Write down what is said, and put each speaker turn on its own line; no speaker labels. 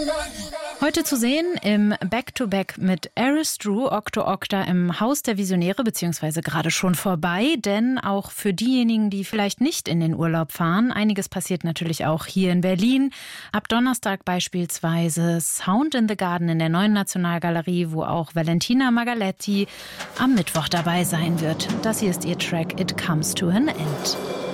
Heute zu sehen im Back-to-Back mit Aris Drew, Okto Okta im Haus der Visionäre, beziehungsweise gerade schon vorbei, denn auch für diejenigen, die vielleicht nicht in den Urlaub fahren, einiges passiert natürlich auch hier in Berlin. Ab Donnerstag beispielsweise Sound in the Garden in der Neuen Nationalgalerie, wo auch Valentina Magaletti am Mittwoch dabei sein wird. Das hier ist ihr Track It Comes to an End.